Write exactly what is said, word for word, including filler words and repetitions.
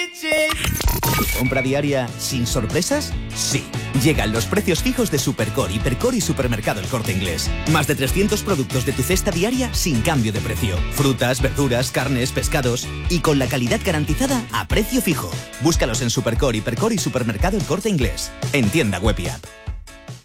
¿Compra diaria sin sorpresas? Sí. Llegan los precios fijos de Supercore, Hipercore y Supermercado El Corte Inglés. Más de trescientos productos de tu cesta diaria sin cambio de precio. Frutas, verduras, carnes, pescados y con la calidad garantizada a precio fijo. Búscalos en Supercore, Hipercore y Supermercado El Corte Inglés. En tienda web y app.